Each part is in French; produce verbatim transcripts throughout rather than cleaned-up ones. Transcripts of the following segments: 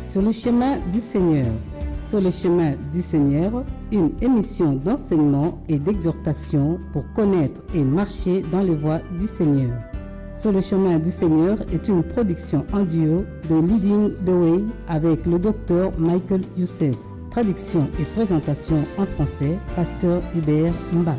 Sur le chemin du Seigneur. Sur le chemin du Seigneur, une émission d'enseignement et d'exhortation pour connaître et marcher dans les voies du Seigneur. Sur le chemin du Seigneur est une production en duo de Leading the Way avec le docteur Michael Youssef. Traduction et présentation en français, Pasteur Hubert Mba.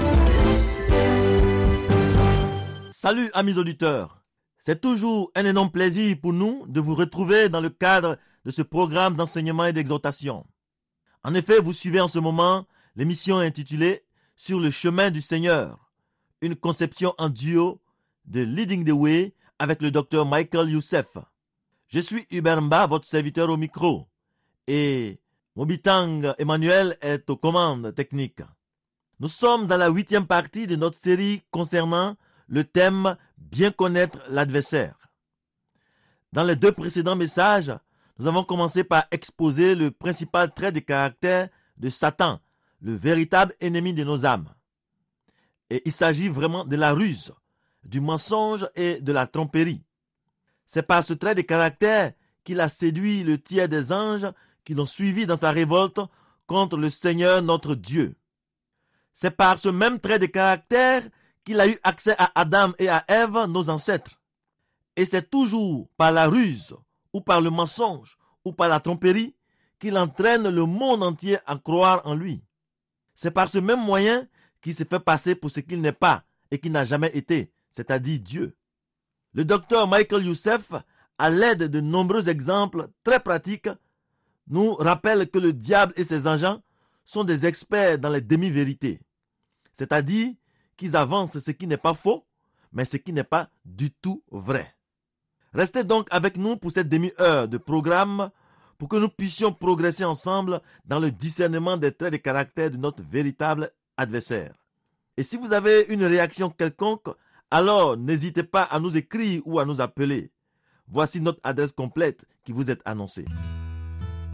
Salut amis auditeurs, c'est toujours un énorme plaisir pour nous de vous retrouver dans le cadre de ce programme d'enseignement et d'exhortation. En effet, vous suivez en ce moment l'émission intitulée « Sur le chemin du Seigneur », une conception en duo de Leading the Way avec le docteur Michael Youssef. Je suis Hubert Mba, votre serviteur au micro, et Mobitang Emmanuel est aux commandes techniques. Nous sommes dans la huitième partie de notre série concernant le thème « Bien connaître l'adversaire ». Dans les deux précédents messages, nous avons commencé par exposer le principal trait de caractère de Satan, le véritable ennemi de nos âmes. Et il s'agit vraiment de la ruse, du mensonge et de la tromperie. C'est par ce trait de caractère qu'il a séduit le tiers des anges qui l'ont suivi dans sa révolte contre le Seigneur notre Dieu. C'est par ce même trait de caractère qu'il a eu accès à Adam et à Ève, nos ancêtres. Et c'est toujours par la ruse, ou par le mensonge, ou par la tromperie, qu'il entraîne le monde entier à croire en lui. C'est par ce même moyen qu'il se fait passer pour ce qu'il n'est pas et qui n'a jamais été, c'est-à-dire Dieu. Le docteur Michael Youssef, à l'aide de nombreux exemples très pratiques, nous rappelle que le diable et ses agents sont des experts dans les demi-vérités, c'est-à-dire qu'ils avancent ce qui n'est pas faux, mais ce qui n'est pas du tout vrai. Restez donc avec nous pour cette demi-heure de programme pour que nous puissions progresser ensemble dans le discernement des traits de caractère de notre véritable adversaire. Et si vous avez une réaction quelconque, alors n'hésitez pas à nous écrire ou à nous appeler. Voici notre adresse complète qui vous est annoncée.